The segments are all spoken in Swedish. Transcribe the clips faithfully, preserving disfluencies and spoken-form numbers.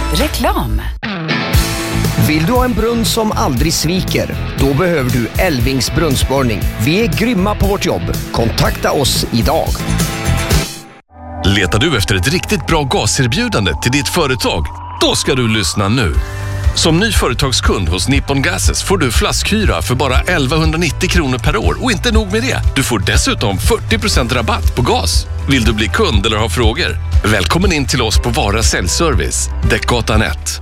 Reklam. Vill du ha en brunn som aldrig sviker? Då behöver du Elvings brunnsborrning. Vi är grymma på vårt jobb. Kontakta oss idag. Letar du efter ett riktigt bra gaserbjudande till ditt företag? Då ska du lyssna nu. Som ny företagskund hos Nippon Gases får du flaskhyra för bara elvahundranittio kronor per år. Och inte nog med det, du får dessutom fyrtio procent rabatt på gas. Vill du bli kund eller ha frågor? Välkommen in till oss på Vara Säljservice, Däckgatan ett.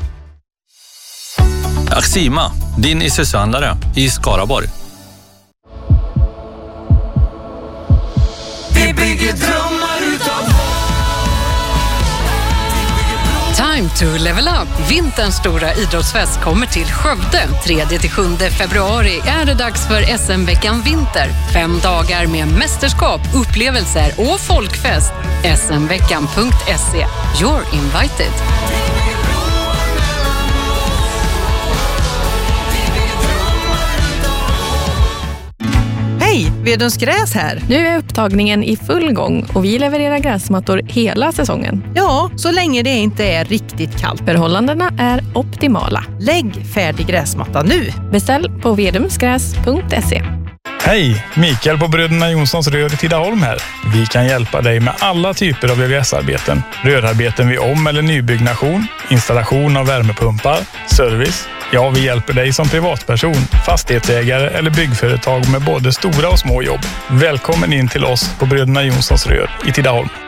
Axima, din I S U-handlare i Skaraborg. Vi bygger drömmar utav. Time to level up. Vinterns stora idrottsfest kommer till Skövde. tredje till sjunde februari är det dags för S M-veckan Vinter. Fem dagar med mästerskap, upplevelser och folkfest. S M veckan punkt se. You're invited. Hej, Vedens gräs här. Nu är upptagningen i full gång och vi levererar gräsmattor hela säsongen. Ja, så länge det inte är riktigt kallt. Förhållandena är optimala. Lägg färdig gräsmatta nu. Beställ på vedumsgräs punkt se. Hej, Mikael på Bröderna Jonssons Rör i Tidaholm här. Vi kan hjälpa dig med alla typer av V V S-arbeten. Rörarbeten vid om- eller nybyggnation, installation av värmepumpar, service. Ja, vi hjälper dig som privatperson, fastighetsägare eller byggföretag med både stora och små jobb. Välkommen in till oss på Bröderna Jonssons Rör i Tidaholm.